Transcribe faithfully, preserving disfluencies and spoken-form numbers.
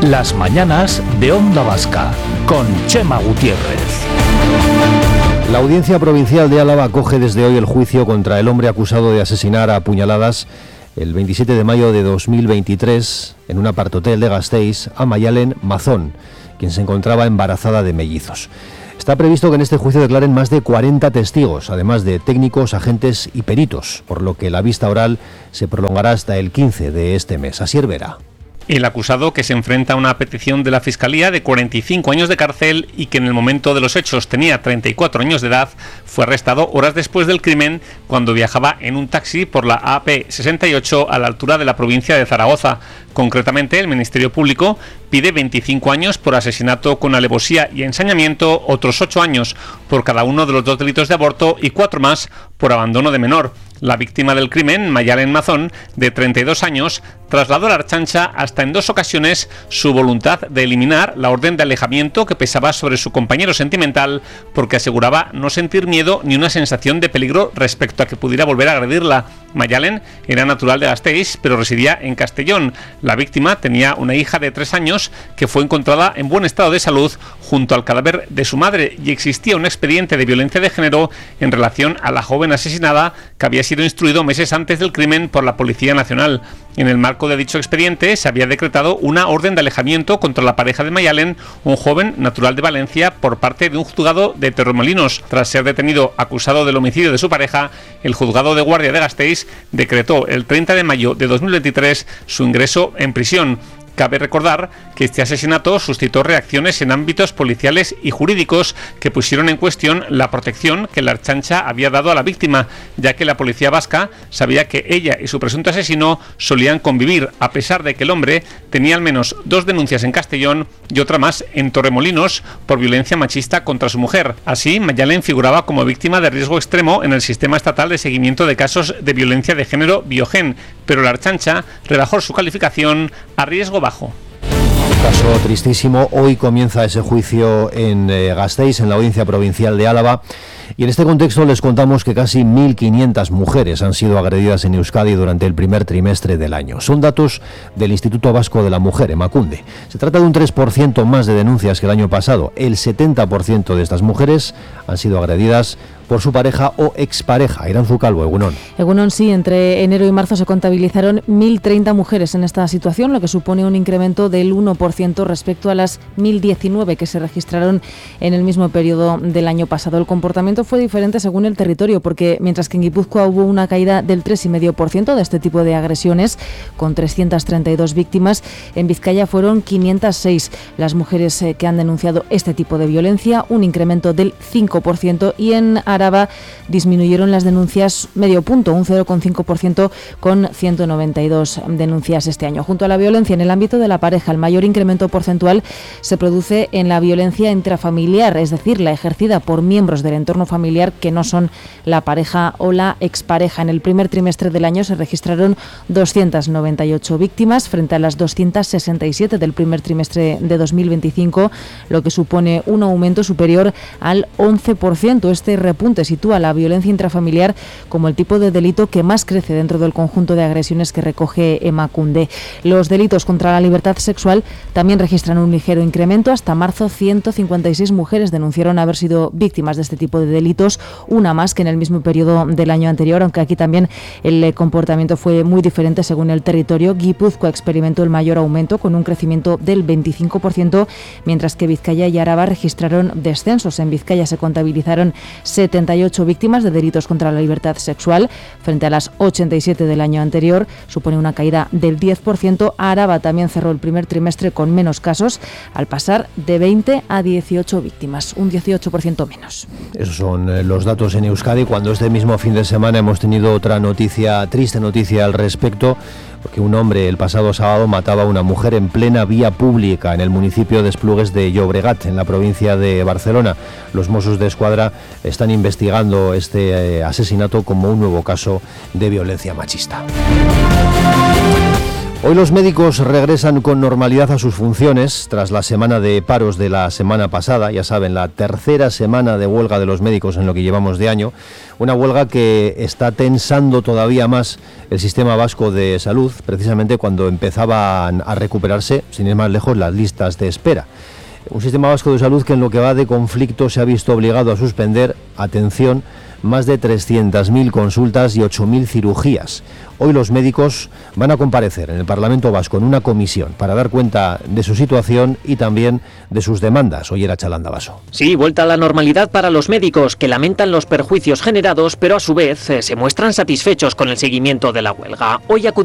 Las mañanas de Onda Vasca, con Chema Gutiérrez. La Audiencia Provincial de Álava acoge desde hoy el juicio contra el hombre acusado de asesinar a puñaladas el veintisiete de mayo de dos mil veintitrés en un apartotel de Gasteiz a Mayalen Mazón, quien se encontraba embarazada de mellizos. Está previsto que en este juicio declaren más de cuarenta testigos, además de técnicos, agentes y peritos, por lo que la vista oral se prolongará hasta el quince de este mes. Asier Vera. El acusado, que se enfrenta a una petición de la Fiscalía de cuarenta y cinco años de cárcel y que en el momento de los hechos tenía treinta y cuatro años de edad, fue arrestado horas después del crimen cuando viajaba en un taxi por la A P sesenta y ocho a la altura de la provincia de Zaragoza. Concretamente, el Ministerio Público pide veinticinco años por asesinato con alevosía y ensañamiento, otros ocho años por cada uno de los dos delitos de aborto y cuatro más por abandono de menor. La víctima del crimen, Mayalen Mazón, de treinta y dos años, trasladó a la Archancha hasta en dos ocasiones su voluntad de eliminar la orden de alejamiento que pesaba sobre su compañero sentimental porque aseguraba no sentir miedo ni una sensación de peligro respecto a que pudiera volver a agredirla. Mayalen era natural de Gasteiz, pero residía en Castellón. La víctima tenía una hija de tres años que fue encontrada en buen estado de salud junto al cadáver de su madre y existía un expediente de violencia de género en relación a la joven asesinada que había sido instruido meses antes del crimen por la Policía Nacional. En el marco de dicho expediente se había decretado una orden de alejamiento contra la pareja de Mayalen, un joven natural de Valencia, por parte de un juzgado de Torremolinos. Tras ser detenido acusado del homicidio de su pareja, el juzgado de guardia de Gasteiz decretó el treinta de mayo de dos mil veintitrés su ingreso en prisión. Cabe recordar que este asesinato suscitó reacciones en ámbitos policiales y jurídicos que pusieron en cuestión la protección que la Archancha había dado a la víctima, ya que la policía vasca sabía que ella y su presunto asesino solían convivir, a pesar de que el hombre tenía al menos dos denuncias en Castellón y otra más en Torremolinos por violencia machista contra su mujer. Así, Mayalen figuraba como víctima de riesgo extremo en el sistema estatal de seguimiento de casos de violencia de género Biogen, pero la Archancha rebajó su calificación a riesgo bajo. Caso tristísimo. Hoy comienza ese juicio en eh, Gasteiz, en la Audiencia Provincial de Álava. Y en este contexto les contamos que casi mil quinientas mujeres han sido agredidas en Euskadi durante el primer trimestre del año. Son datos del Instituto Vasco de la Mujer, Emakunde. Se trata de un tres por ciento más de denuncias que el año pasado. El setenta por ciento de estas mujeres han sido agredidas por su pareja o expareja. Iranzu Calvo, Egunon. Egunon, sí, entre enero y marzo se contabilizaron mil treinta mujeres en esta situación, lo que supone un incremento del uno por ciento respecto a las mil diecinueve que se registraron en el mismo periodo del año pasado. El comportamiento fue diferente según el territorio, porque mientras que en Guipúzcoa hubo una caída del tres coma cinco por ciento de este tipo de agresiones, con trescientas treinta y dos víctimas, en Vizcaya fueron quinientas seis las mujeres que han denunciado este tipo de violencia, un incremento del cinco por ciento, y en Araba disminuyeron las denuncias medio punto, un cero coma cinco por ciento, con ciento noventa y dos denuncias este año. Junto a la violencia en el ámbito de la pareja, el mayor incremento porcentual se produce en la violencia intrafamiliar, es decir, la ejercida por miembros del entorno familiar que no son la pareja o la expareja. En el primer trimestre del año se registraron doscientas noventa y ocho víctimas frente a las doscientas sesenta y siete del primer trimestre de dos mil veinticinco, lo que supone un aumento superior al once por ciento. Este repunte sitúa la violencia intrafamiliar como el tipo de delito que más crece dentro del conjunto de agresiones que recoge Emakunde. Los delitos contra la libertad sexual también registran un ligero incremento. Hasta marzo, ciento cincuenta y seis mujeres denunciaron haber sido víctimas de este tipo de delitos, una más que en el mismo periodo del año anterior, aunque aquí también el comportamiento fue muy diferente según el territorio. Guipúzcoa experimentó el mayor aumento, con un crecimiento del veinticinco por ciento, mientras que Vizcaya y Araba registraron descensos. En Vizcaya se contabilizaron setenta y ocho víctimas de delitos contra la libertad sexual frente a las ochenta y siete del año anterior, supone una caída del diez por ciento. Araba también cerró el primer trimestre con menos casos, al pasar de veinte a dieciocho víctimas, un dieciocho por ciento menos. Esos son los datos en Euskadi, cuando este mismo fin de semana hemos tenido otra noticia, triste noticia al respecto, porque un hombre el pasado sábado mataba a una mujer en plena vía pública en el municipio de Esplugues de Llobregat, en la provincia de Barcelona. Los Mossos de Escuadra están investigando este eh, asesinato como un nuevo caso de violencia machista. Hoy los médicos regresan con normalidad a sus funciones tras la semana de paros de la semana pasada, ya saben, la tercera semana de huelga de los médicos en lo que llevamos de año, una huelga que está tensando todavía más el sistema vasco de salud, precisamente cuando empezaban a recuperarse, sin ir más lejos, las listas de espera. Un sistema vasco de salud que en lo que va de conflicto se ha visto obligado a suspender, atención, más de trescientas mil consultas y ocho mil cirugías. Hoy los médicos van a comparecer en el Parlamento Vasco en una comisión para dar cuenta de su situación y también de sus demandas. Hoy era Chalanda Baso. Sí, vuelta a la normalidad para los médicos, que lamentan los perjuicios generados, pero a su vez eh, se muestran satisfechos con el seguimiento de la huelga. Hoy